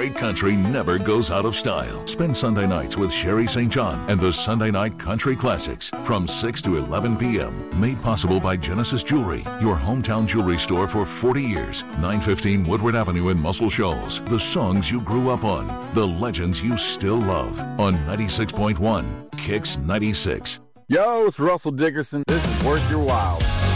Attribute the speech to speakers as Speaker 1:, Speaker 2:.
Speaker 1: great country never goes out of style. Spend Sunday nights with Sherry St. John and the Sunday Night Country Classics from 6 to 11 p.m. Made possible by Genesis Jewelry, your hometown jewelry store for 40 years. 915 Woodward Avenue in Muscle Shoals. The songs you grew up on, the legends you still love. On 96.1 Kicks 96.
Speaker 2: Yo, it's Russell Dickerson. This is Worth Your While.